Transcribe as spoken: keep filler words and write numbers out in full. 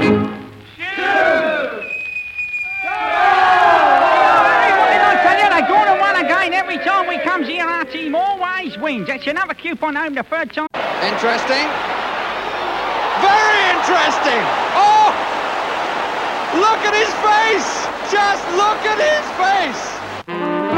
Every time we comes here, our team always wins. That's another coupon home the third time. Interesting. Very interesting. Oh! Look at his face! Just look at his face!